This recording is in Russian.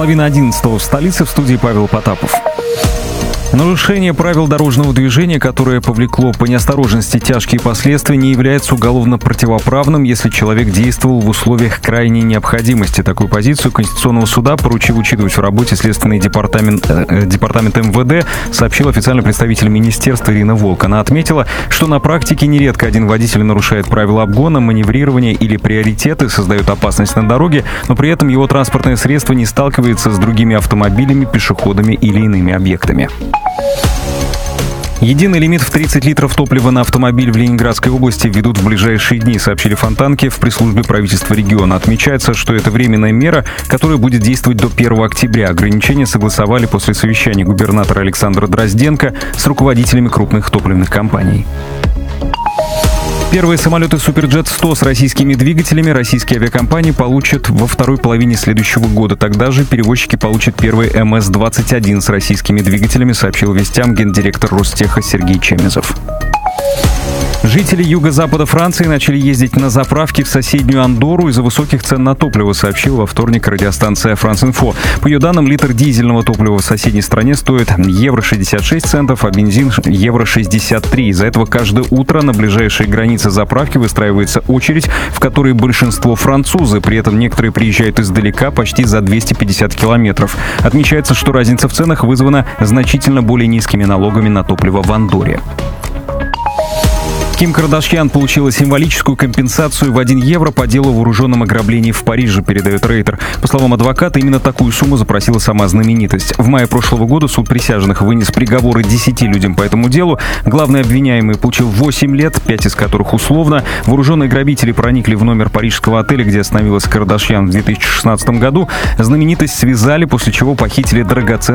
10:30 в столице, в студии Павел Потапов. Нарушение правил дорожного движения, которое повлекло по неосторожности тяжкие последствия, не является уголовно противоправным, если человек действовал в условиях крайней необходимости. Такую позицию Конституционного суда поручил учитывать в работе Следственный департамент МВД, сообщил официальный представитель министерства Ирина Волк. Она отметила, что на практике нередко один водитель нарушает правила обгона, маневрирования или приоритеты, создает опасность на дороге, но при этом его транспортное средство не сталкивается с другими автомобилями, пешеходами или иными объектами. Единый лимит в 30 литров топлива на автомобиль в Ленинградской области введут в ближайшие дни, сообщили Фонтанки в пресс-службе правительства региона. Отмечается, что это временная мера, которая будет действовать до 1 октября. Ограничения согласовали после совещания губернатора Александра Дрозденко с руководителями крупных топливных компаний. Первые самолеты «Суперджет-100» с российскими двигателями российские авиакомпании получат во второй половине следующего года. Тогда же перевозчики получат первый МС-21 с российскими двигателями, сообщил вестям гендиректор Ростеха Сергей Чемезов. Жители юго-запада Франции начали ездить на заправки в соседнюю Андорру из-за высоких цен на топливо, сообщила во вторник радиостанция «Франс-Инфо». По ее данным, литр дизельного топлива в соседней стране стоит евро 66 центов, а бензин евро 63. Из-за этого каждое утро на ближайшие границы заправки выстраивается очередь, в которой большинство французы. При этом некоторые приезжают издалека, почти за 250 километров. Отмечается, что разница в ценах вызвана значительно более низкими налогами на топливо в Андорре. Ким Кардашьян получила символическую компенсацию в 1 евро по делу о вооруженном ограблении в Париже, передает Рейтер. По словам адвоката, именно такую сумму запросила сама знаменитость. В мае прошлого года суд присяжных вынес приговоры 10 людям по этому делу. Главный обвиняемый получил 8 лет, 5 из которых условно. Вооруженные грабители проникли в номер парижского отеля, где остановилась Кардашьян в 2016 году. Знаменитость связали, после чего похитили драгоценности